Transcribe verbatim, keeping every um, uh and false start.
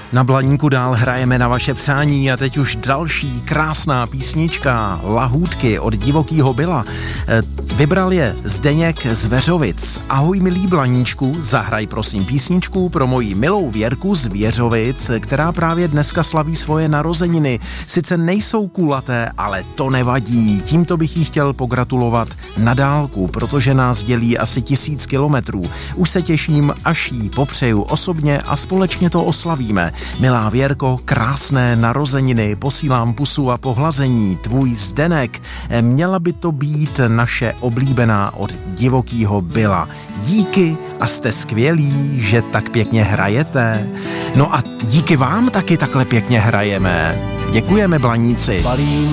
Na Blaníku dál hrajeme na vaše přání a teď už další krásná písnička Lahůdky od Divokýho Billa. Vybral je Zdeněk z Veřovic. Ahoj milý Blaníčku, zahraj prosím písničku pro moji milou Věrku z Věřovic, která právě dneska slaví svoje narozeniny. Sice nejsou kulaté, ale to nevadí. Tímto bych jí chtěl pogratulovat na dálku, protože nás dělí asi tisíc kilometrů. Už se těším, až jí popřeju osobně a společně to oslavíme. Milá Věrko, krásné narozeniny, posílám pusu a pohlazení, tvůj Zdenek. Měla by to být naše oblíbená od Divokýho Billa. Díky a jste skvělí, že tak pěkně hrajete. No a díky vám taky takhle pěkně hrajeme. Děkujeme, Blaníci.